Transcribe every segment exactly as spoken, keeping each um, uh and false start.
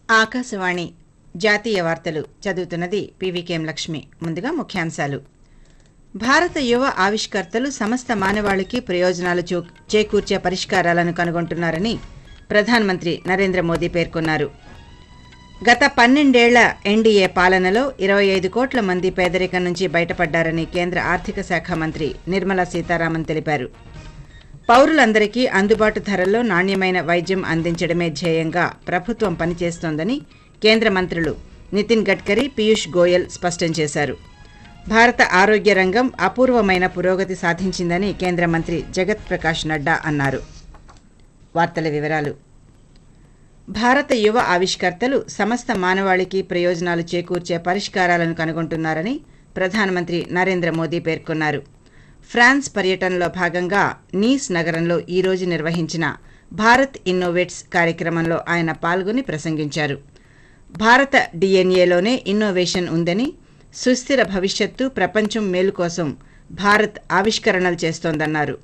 ఆకాశవాణి జాతీయ వార్తలు చదువుతున్నది పీవీకేఎం లక్ష్మి. ముందుగా ముఖ్యాంశాలు. భారత యువ ఆవిష్కర్తలు సమస్త మానవాళికి ప్రయోజనాలు చేకూర్చే పరిష్కారాలను కనుగొంటున్నారని ప్రధానమంత్రి నరేంద్ర మోదీ పేర్కొన్నారు. గత పన్నెండేళ్ల ఎన్డీఏ పాలనలో ఇరవై ఐదు కోట్ల మంది పేదరికం నుంచి బయటపడ్డారని కేంద్ర ఆర్థిక శాఖ మంత్రి నిర్మలా సీతారామన్ తెలిపారు. పౌరులందరికీ అందుబాటు ధరల్లో నాణ్యమైన వైద్యం అందించడమే ధ్యేయంగా ప్రభుత్వం పనిచేస్తోందని కేంద్ర మంత్రులు నితిన్ గడ్కరీ, పీయూష్ గోయల్ స్పష్టం చేశారు. భారత ఆరోగ్య రంగం అపూర్వమైన పురోగతి సాధించిందని కేంద్ర మంత్రి జగత్ ప్రకాష్ నడ్డా అన్నారు. వార్తల వివరాలు. భారత యువ ఆవిష్కర్తలు సమస్త మానవాళికి ప్రయోజనాలు చేకూర్చే పరిష్కారాలను కనుగొంటున్నారని ప్రధానమంత్రి నరేంద్ర మోదీ పేర్కొన్నారు. ఫ్రాన్స్ పర్యటనలో భాగంగా నీస్ నగరంలో ఈ రోజు నిర్వహించిన భారత్ ఇన్నోవేట్స్ కార్యక్రమంలో ఆయన పాల్గొని ప్రసంగించారు. భారత డీఎన్ఏలోనే ఇన్నోవేషన్ ఉందని, సుస్థిర భవిష్యత్తు, ప్రపంచం మేలు కోసం భారత్ ఆవిష్కరణలు చేస్తోందన్నారు.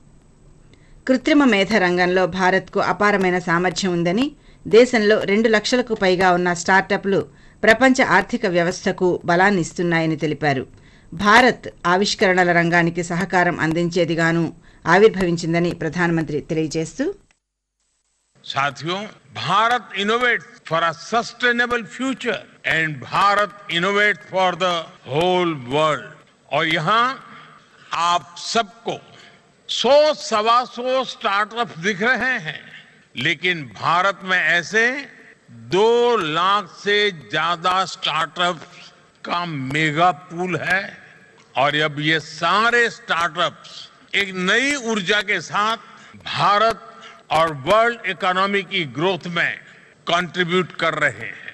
కృత్రిమ మేధ రంగంలో భారత్కు అపారమైన సామర్థ్యం ఉందని, దేశంలో రెండు లక్షలకు పైగా ఉన్న స్టార్టప్లు ప్రపంచ ఆర్థిక వ్యవస్థకు బలాన్నిస్తున్నాయని తెలిపారు. భారత్ ఆవిష్కరణల రంగానికి సహకారం అందించేదిగాను ఆవిర్భవించిందని ప్రధానమంత్రి తెలియజేస్తూ, साथियों, Bharat innovates for a sustainable future and Bharat innovates for the whole world. और यहाँ आप सबको सौ सवा सौ स्टार्टअप दिख रहे हैं, लेकिन भारत में ऐसे दो लाख से ज्यादा स्टार्टअप्स का मेगा पूल है. और अब ये सारे स्टार्टअप्स एक नई ऊर्जा के साथ भारत और वर्ल्ड इकोनॉमी की ग्रोथ में कंट्रीब्यूट कर रहे हैं.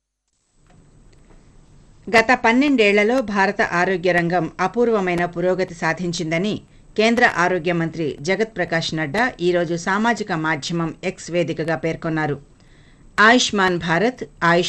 గత పన్నెండేళ్లలో భారత ఆరోగ్య రంగం అపూర్వమైన పురోగతి సాధించిందని కేంద్ర ఆరోగ్య మంత్రి జగత్ ప్రకాష్ నడ్డా ఈరోజు సామాజిక మాధ్యమం ఎక్స్ వేదికగా పేర్కొన్నారు. ఆయుష్మాన్ భారత్, ఆయుష్